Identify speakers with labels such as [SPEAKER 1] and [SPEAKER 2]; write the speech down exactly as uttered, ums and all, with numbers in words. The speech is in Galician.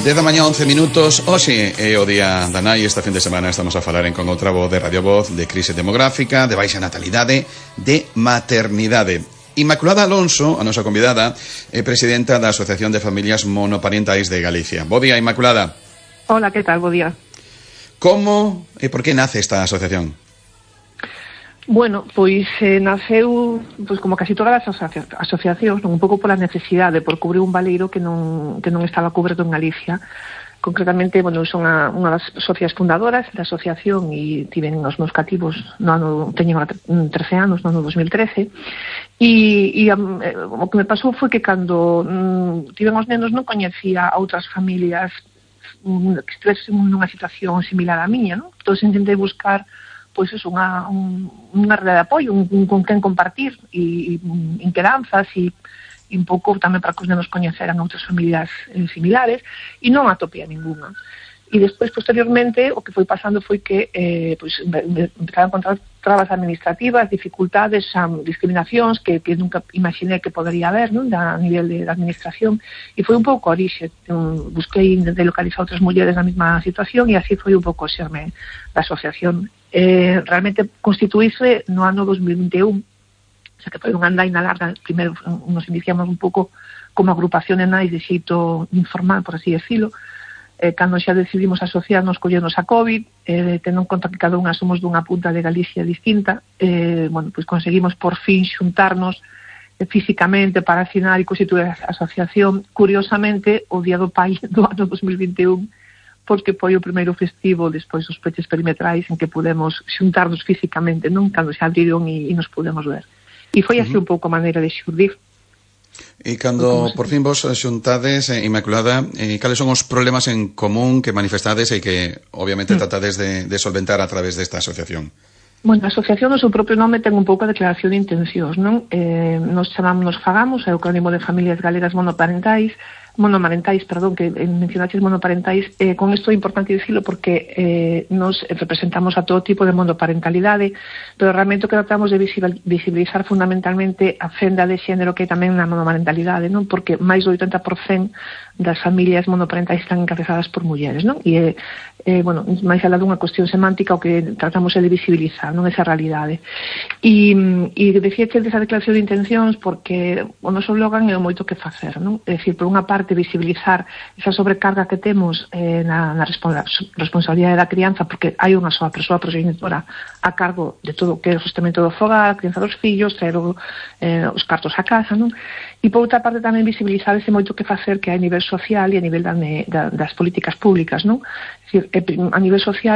[SPEAKER 1] dez da mañá, once minutos. Hoxe é o día da nai. Esta fin de semana estamos a falar en Con Outra Voz de Radio Voz de crise demográfica, de baixa natalidade, de maternidade. Inmaculada Alonso, a nosa convidada, é presidenta da Asociación de Familias Monoparentais de Galicia. Bo día, Inmaculada.
[SPEAKER 2] Hola, que tal? Bo día.
[SPEAKER 1] Como e por que nace esta asociación?
[SPEAKER 2] Bueno, pois eh, naceu pois, como casi todas as asocia asociacións, non? Un pouco pola necesidade por cubrir un valeiro que non, que non estaba coberto en Galicia. Concretamente, bueno, son a, unha das socias fundadoras da asociación e tiven os meus cativos no ano, teñen trece anos, no ano dos mil trece, e, e um, o que me pasou foi que cando um, tiven os nenos non coñecía a outras familias um, que estivesen nunha situación similar á miña, non? Entón, intentei buscar pois é unha, un, unha rede de apoio, un, un con quen compartir e, e inquedanzas e, e un pouco tamén para que os nenos coñeceran outras familias eh, similares, e non atopía ninguna. E despois, posteriormente, o que foi pasando foi que eh, pois, empezaron a encontrar trabas administrativas, dificultades, um, discriminacións que, que nunca imaginei que podería haber, non? Da, a nivel de, de administración, e foi un pouco a orixe. Um, busquei de localizar outras mulleres na mesma situación e así foi un pouco o xerme da asociación. Eh, realmente constituíse no ano dos mil vinte e un, o sea que foi unha andaina larga. Primeiro nos iniciamos un pouco como agrupación de nais de xeito informal, por así decirlo. Eh, cando xa decidimos asociarnos, collernos a COVID, eh, tendo en conta que cada unha somos dunha punta de Galicia distinta, eh, bueno, pois conseguimos por fin xuntarnos eh, físicamente para afinar e constituir a asociación, curiosamente, o día do pai do ano dos mil vinte e un, porque foi o primeiro festivo despois dos peches perimetrais en que pudemos xuntarnos físicamente, non? Cando se abriron e, e nos pudemos ver. E foi así un pouco a maneira de xurdir.
[SPEAKER 1] E cando por fin vos xuntades, eh, Inmaculada, eh, cales son os problemas en común que manifestades e que obviamente mm. tratades de, de solventar a través desta asociación?
[SPEAKER 2] Bueno, a asociación no seu propio nome ten un pouco a declaración de intencións, non? Eh, nos chamamos, nos fagamos, é o acrónimo de Familias Galegas Monoparentais, monomarentais, perdón, que mencionaches monoparentais. Eh, con isto é importante dicilo porque eh, nos representamos a todo tipo de monoparentalidade, pero realmente o que tratamos de visibilizar fundamentalmente a fenda de xénero que é tamén na monomarentalidade, non? Porque máis do oitenta por cento das familias monoparentais están encabezadas por mulleres, non? E, eh, bueno, máis alá dunha cuestión semántica, o que tratamos é de visibilizar, non? Esa realidade. E, e decíache desa declaración de intencións porque o noso slogan é o moito que facer, non? É dicir, por unha parte, visibilizar esa sobrecarga que temos eh, na, na responsabilidade da crianza, porque hai unha soa persoa progenitora a cargo de todo o que é o sostentamento do fogar, a crianza dos fillos, traer eh, os cartos a casa, non? E por outra parte tamén visibilizar ese moito que facer que hai a nivel social e a nivel da, da, das políticas públicas, non? É dicir, a nivel social